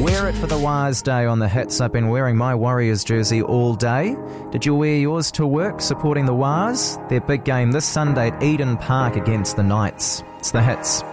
Wear it for the Wires Day on the Hits. I've been wearing my Warriors jersey all day. Did you wear yours to work supporting the Wires? Their big game this Sunday at Eden Park against the Knights. It's the Hits.